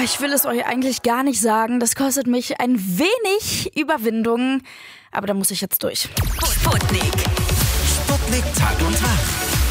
ich will es euch eigentlich gar nicht sagen. Das kostet mich ein wenig Überwindung. Aber da muss ich jetzt durch. Sputnik. Sputnik Tag und Nacht.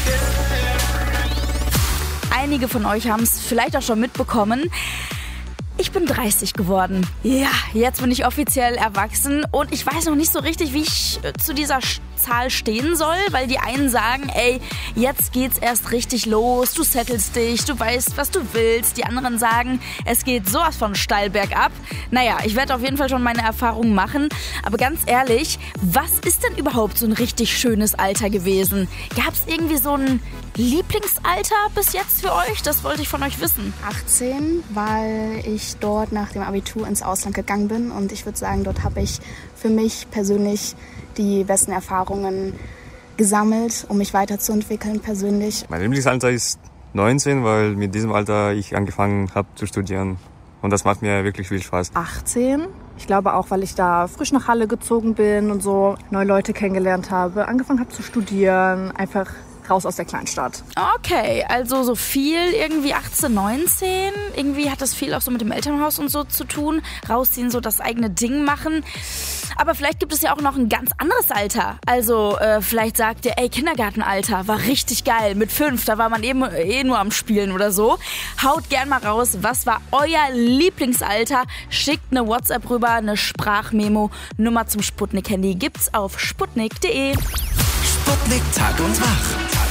Einige von euch haben es vielleicht auch schon mitbekommen. Ich bin 30 geworden. Ja, jetzt bin ich offiziell erwachsen und ich weiß noch nicht so richtig, wie ich zu dieser Zahl stehen soll, weil die einen sagen, ey, jetzt geht's erst richtig los, du settelst dich, du weißt, was du willst. Die anderen sagen, es geht sowas von steil bergab. Naja, ich werde auf jeden Fall schon meine Erfahrungen machen, aber ganz ehrlich, was ist denn überhaupt so ein richtig schönes Alter gewesen? Gab's irgendwie so ein Lieblingsalter bis jetzt für euch? Das wollte ich von euch wissen. 18, weil ich dort nach dem Abitur ins Ausland gegangen bin und ich würde sagen, dort habe ich für mich persönlich die besten Erfahrungen gesammelt, um mich weiterzuentwickeln persönlich. Mein Lieblingsalter ist 19, weil mit diesem Alter ich angefangen habe zu studieren und das macht mir wirklich viel Spaß. 18. Ich glaube auch, weil ich da frisch nach Halle gezogen bin und so neue Leute kennengelernt habe, angefangen habe zu studieren, einfach raus aus der Kleinstadt. Okay, also so viel irgendwie 18, 19. Irgendwie hat das viel auch so mit dem Elternhaus und so zu tun. Rausziehen, so das eigene Ding machen. Aber vielleicht gibt es ja auch noch ein ganz anderes Alter. Also vielleicht sagt ihr, ey, Kindergartenalter war richtig geil. Mit 5, da war man eh nur am Spielen oder so. Haut gern mal raus, was war euer Lieblingsalter? Schickt eine WhatsApp rüber, eine Sprachmemo. Nummer zum Sputnik-Handy gibt's auf sputnik.de. Sputnik Tag und Nacht.